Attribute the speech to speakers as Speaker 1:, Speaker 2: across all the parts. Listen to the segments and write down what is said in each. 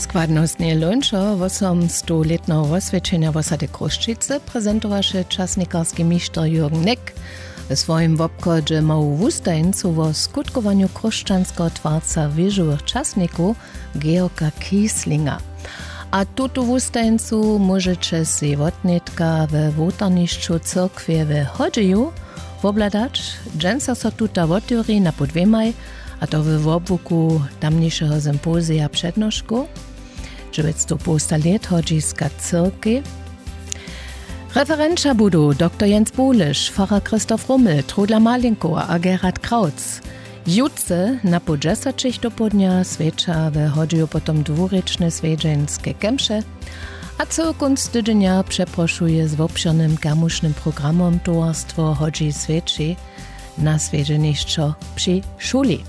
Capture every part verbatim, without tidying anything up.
Speaker 1: Składnostnie luncho wosom stuletného rozsvedčenia v osade Kruščice prezentovaše časnikarski mister Jürgen Neck w swoim wobchodźe mału wustajncu o skutkowaniu kruščanskiego twarca wyżłych czasników Georga Kieslinga. A tutu wustajncu możecie si wotnitka we wutarniszczu cyrkwie w Chodziju wobladać, dżęsa so tuta woturi na podwemaj, a to w obvuku tamniejszego sympozja przednoszku, dziewięćsto let chodziska cyrki. Referencja budu doktor Jens Bulisch, Pfarrer Christoph Rummel, Trudla Malinko a Gerhard Krautz. Jutce na po dziesięć do południa swecza w Chodziju potom dwuryczne swiedzeńskie kemsze, a co kunst tydzienia przeproszuje z obszernym gamusznym programom Towarstwo Chodzi Sveči na swiedzieniszczo przy szuli.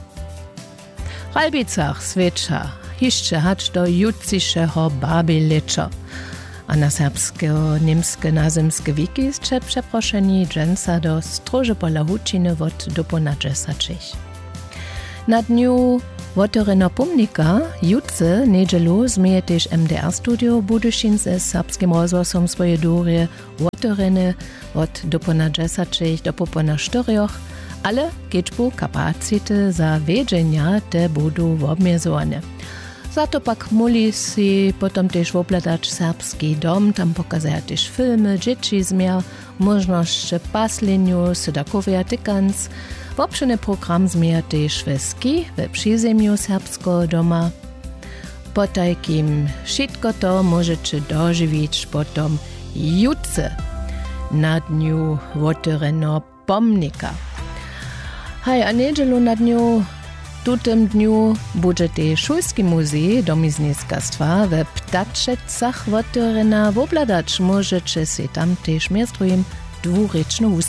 Speaker 1: W Ralbicach swecza jeszcze hać do jutciszego babilecza, a na serbsko-niemskie nazemskie wiki jest przeproszeni dżęsa do stroże pola huciny od do ponad dziesięć. Na dniu Wotorena pomnika jutce niedzielu zmieje też M D R studio Budyszin ze serbskim rozgłosom swoje durie Wotoreny od do ponad dziesięć do ponad cztery, ale kieczbu kapacity za wiedzienia te budu obmierzone. Za to pak muli si potom też obladać serbski dom, tam pokazać też filmy, dzieci zmier, możność pasleniu, sedakowie tykans. Wobszeny program zmier też w ski, w przyziemiu serbskiego doma. Po takim wszystko to możecie dożywić potom jutce na dniu Wotoreno pomnika. Hej, a niedzielu na dniu tutem dniu bude też Szulski muzej domizniskastwa w Ptaczecach Wotorena wobladać. Możecie si tam też między dwuryczną